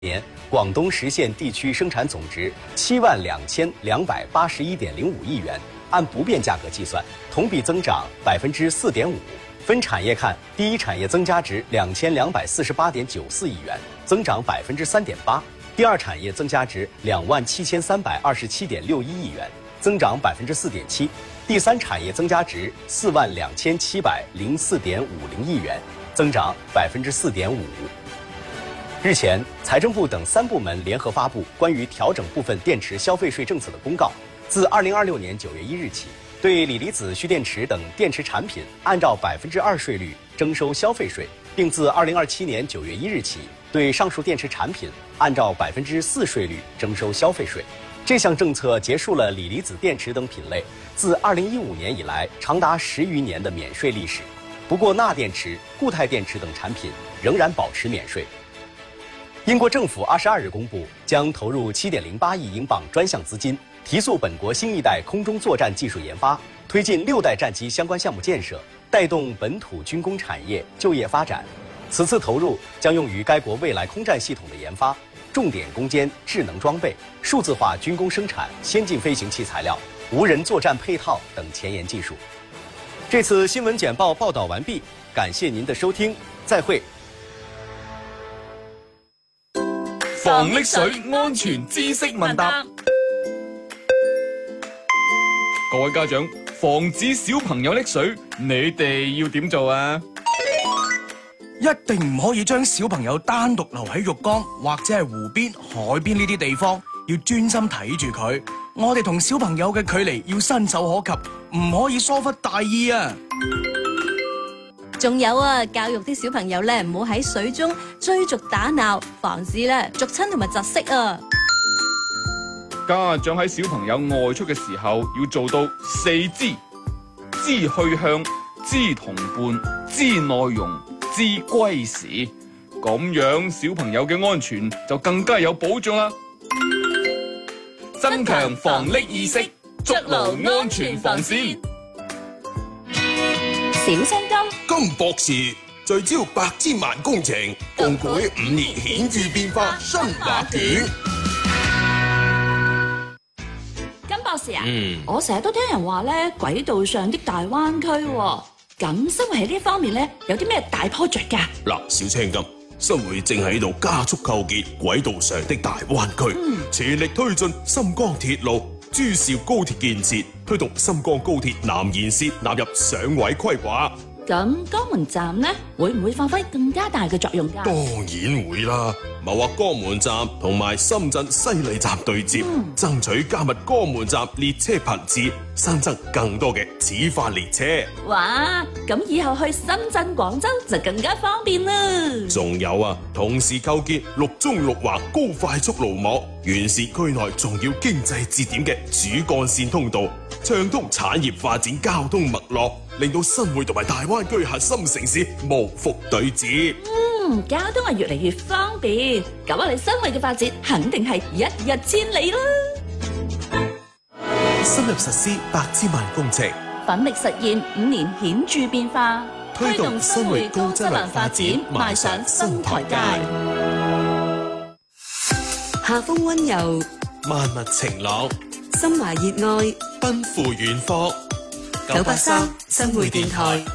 年，广东实现地区生产总值72281.05亿元，按不变价格计算，同比增长4.5%。分产业看，第一产业增加值2248.94亿元，增长3.8%；第二产业增加值27327.61亿元，增长4.7%；第三产业增加值42704.50亿元，增长4.5%。日前，财政部等3部门联合发布关于调整部分电池消费税政策的公告，自2026年9月1日起，对锂离子蓄电池等电池产品按照2%税率征收消费税，并自2027年9月1日起，对上述电池产品按照4%税率征收消费税。这项政策结束了锂离子电池等品类自2015年以来长达10余年的免税历史。不过，钠电池、固态电池等产品仍然保持免税。英国政府22日公布，将投入7.08亿英镑专项资金，提速本国新一代空中作战技术研发，推进6代战机相关项目建设，带动本土军工产业就业发展。此次投入将用于该国未来空战系统的研发，重点攻坚智能装备、数字化军工生产、先进飞行器材料、无人作战配套等前沿技术。这次新闻简报报道完毕，感谢您的收听，再会。 防溺水安全知識問答。各位家長，防止小朋友溺水，你哋要點做啊？ 一定唔可以將小朋友單獨留喺浴缸或者係湖邊、海邊呢啲地方，要專心睇住佢。我哋同小朋友嘅距離要伸手可及，唔可以疏忽大意啊！ 仲有啊，教育啲小朋友咧，唔好喺水中追逐打鬧，防止咧逐親同埋窒息啊！ 家長喺小朋友外出嘅時候，要做到4知：知去向、知同伴、知內容、知歸時。咁樣小朋友嘅安全就更加有保障啦！增強防溺意識，築牢安全防線。 小青金金博士聚焦百千萬工程，共繪5年顯著變化新畫卷。 金博士啊，我成日都聽人話咧，軌道上的大灣區喎，咁新會喺呢方面咧有啲咩大 project 㗎？ 嗱，小青金，新會正喺度加速構建軌道上的大灣區，全力推進深江鐵路、珠兆高鐵建設，推動深江高鐵南延線納入上位規劃。 咁江門站呢，會唔會發揮更加大嘅作用㗎？ 當然會啦，謀劃江門站同埋深圳西麗站對接，爭取加密江門站列車頻次，新增更多嘅始發列車。 哇！咁以後去深圳、廣州就更加方便啦。 仲有啊，同時構建6縱6橫高快速路網，完善區內重要經濟節點嘅主幹線通道，暢通產業發展交通脈絡，令到新會同埋大灣區核心城市無縫對接。 交通係越嚟越方便，咁我哋新會嘅發展肯定係一日千里啦。 深入實施百千萬工程， 奮力實現5年顯著變化， 推動新會高質量發展邁上新台階。 夏風溫柔， 萬物晴朗， 心懷熱愛， 奔赴遠方。 983新會電台。